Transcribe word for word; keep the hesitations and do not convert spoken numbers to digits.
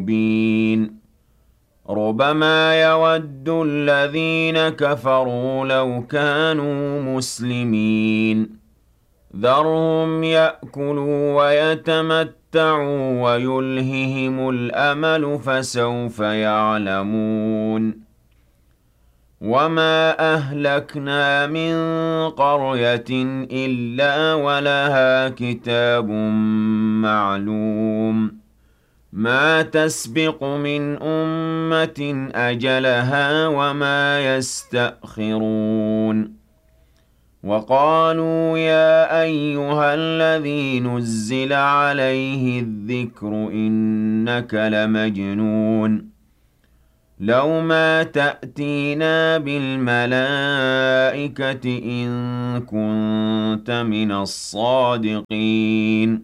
مبين ربما يود الذين كفروا لو كانوا مسلمين ذرهم يأكلوا ويتمتعوا ويلههم الأمل فسوف يعلمون وما أهلكنا من قرية إلا ولها كتاب معلوم ما تسبق من أمة أجلها وما يستأخرون وقالوا يا أيها الذي نزل عليه الذكر إنك لمجنون لو ما تأتينا بالملائكة إن كنت من الصادقين